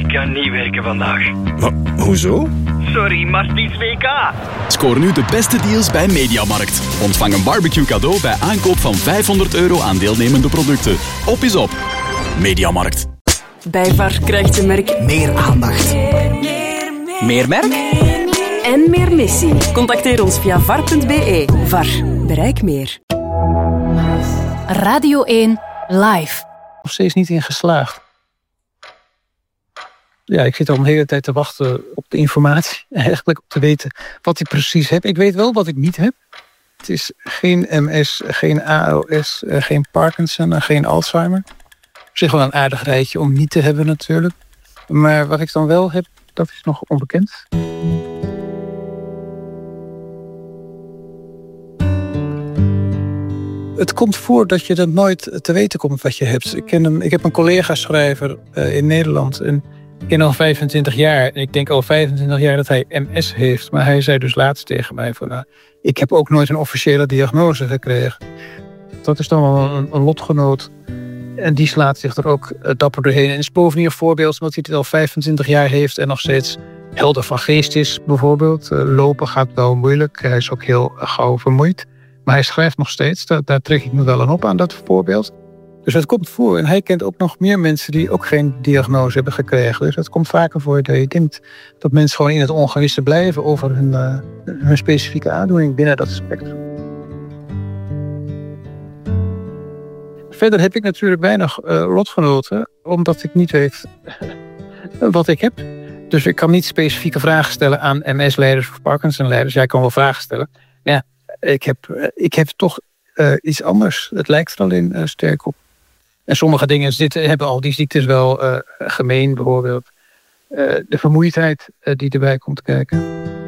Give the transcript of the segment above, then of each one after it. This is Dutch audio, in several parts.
kan niet werken vandaag. Maar, hoezo? Sorry, maar het is WK. Scoor nu de beste deals bij Mediamarkt. Ontvang een barbecue cadeau bij aankoop van €500 aan deelnemende producten. Op is op. Mediamarkt. Bij VAR krijgt je merk meer aandacht. meer merk en meer missie. Contacteer ons via var.be. VAR. Bereik meer. Radio 1 Live. Nog steeds niet in geslaagd. Ja, ik zit al een hele tijd te wachten op de informatie. Eigenlijk om te weten wat ik precies heb. Ik weet wel wat ik niet heb. Het is geen MS, geen ALS, geen Parkinson en geen Alzheimer. Op zich wel een aardig rijtje om niet te hebben natuurlijk. Maar wat ik dan wel heb, dat is nog onbekend. Het komt voor dat je dan nooit te weten komt wat je hebt. Ik heb een collega-schrijver in Nederland. En ik ken al 25 jaar. En ik denk al 25 jaar dat hij MS heeft. Maar hij zei dus laatst tegen mij van... Nou, ik heb ook nooit een officiële diagnose gekregen. Dat is dan wel een lotgenoot. En die slaat zich er ook dapper doorheen. En is bovendien een voorbeeld omdat hij het al 25 jaar heeft... en nog steeds helder van geest is bijvoorbeeld. Lopen gaat wel moeilijk. Hij is ook heel gauw vermoeid. Maar hij schrijft nog steeds. Daar trek ik me wel aan op aan dat voorbeeld. Dus het komt voor. En hij kent ook nog meer mensen die ook geen diagnose hebben gekregen. Dus het komt vaker voor dat je denkt dat mensen gewoon in het ongewisse blijven over hun specifieke aandoening binnen dat spectrum. Verder heb ik natuurlijk weinig lotgenoten, omdat ik niet weet wat ik heb. Dus ik kan niet specifieke vragen stellen aan MS-leiders of Parkinson-leiders. Jij kan wel vragen stellen. Ja, ik heb toch iets anders. Het lijkt er alleen sterk op. En sommige dingen hebben al die ziektes wel gemeen. Bijvoorbeeld de vermoeidheid die erbij komt kijken.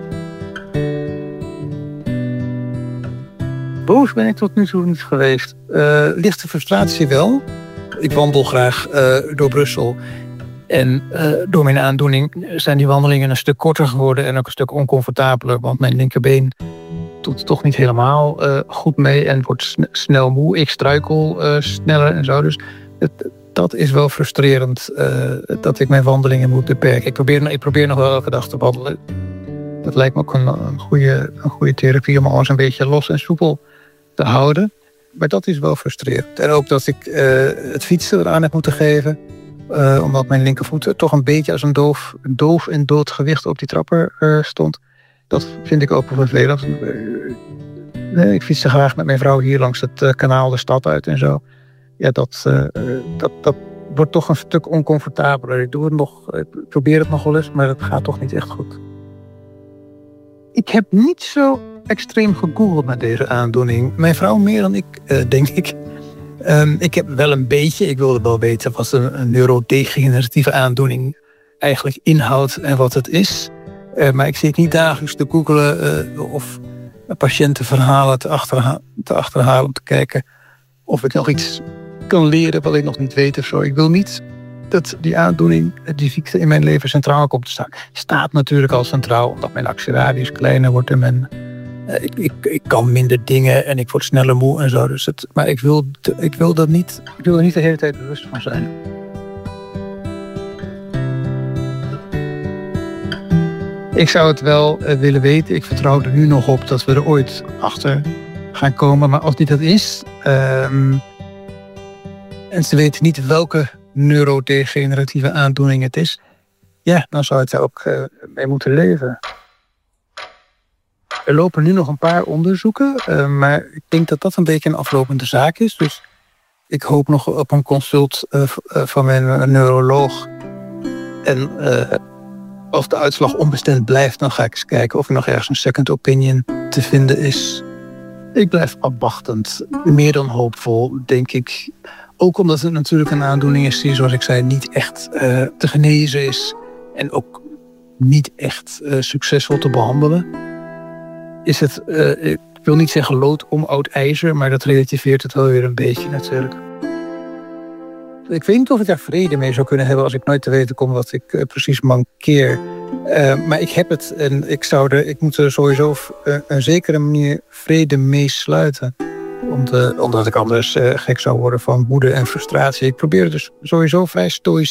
Boos ben ik tot nu toe niet geweest. Lichte frustratie wel. Ik wandel graag door Brussel. En door mijn aandoening zijn die wandelingen een stuk korter geworden en ook een stuk oncomfortabeler. Want mijn linkerbeen doet het toch niet helemaal goed mee en wordt snel moe. Ik struikel sneller en zo. Dus dat is wel frustrerend dat ik mijn wandelingen moet beperken. Ik probeer nog wel elke dag te wandelen. Dat lijkt me ook een goede therapie om alles een beetje los en soepel te houden. Maar dat is wel frustrerend. En ook dat ik het fietsen eraan heb moeten geven. Omdat mijn linkervoet toch een beetje als een doof en dood gewicht op die trapper stond. Dat vind ik ook wel vervelend. Ik fietste graag met mijn vrouw hier langs het kanaal de stad uit en zo. Ja, dat wordt toch een stuk oncomfortabeler. Ik probeer het nog wel eens, maar het gaat toch niet echt goed. Ik heb niet zo extreem gegoogeld naar deze aandoening. Mijn vrouw meer dan ik, denk ik. Ik heb wel een beetje, ik wilde wel weten wat een neurodegeneratieve aandoening eigenlijk inhoudt en wat het is. Maar ik zit niet dagelijks te googelen of patiëntenverhalen te achterhalen om te kijken of ik nog iets kan leren wat ik nog niet weet of zo. Ik wil niet dat die aandoening, die ziekte in mijn leven centraal komt te staan. Staat natuurlijk al centraal, omdat mijn actieradius kleiner wordt en ik kan minder dingen en ik word sneller moe en zo. Dus maar ik wil er niet de hele tijd bewust van zijn. Ik zou het wel willen weten. Ik vertrouw er nu nog op dat we er ooit achter gaan komen. Maar als dit dat is, en ze weten niet welke neurodegeneratieve aandoening het is, ja, dan zou het daar ook mee moeten leven. Er lopen nu nog een paar onderzoeken, maar ik denk dat dat een beetje een aflopende zaak is. Dus ik hoop nog op een consult van mijn neuroloog. En als de uitslag onbestemd blijft, dan ga ik eens kijken of er nog ergens een second opinion te vinden is. Ik blijf afwachtend, meer dan hoopvol, denk ik. Ook omdat het natuurlijk een aandoening is die, zoals ik zei, niet echt te genezen is. En ook niet echt succesvol te behandelen. Is het, ik wil niet zeggen lood om oud ijzer, maar dat relativeert het wel weer een beetje natuurlijk. Ik weet niet of ik daar vrede mee zou kunnen hebben als ik nooit te weten kom wat ik precies mankeer. Maar ik heb het en ik moet er sowieso op een zekere manier vrede mee sluiten. Omdat ik anders gek zou worden van woede en frustratie. Ik probeer het dus sowieso vrij stoïsch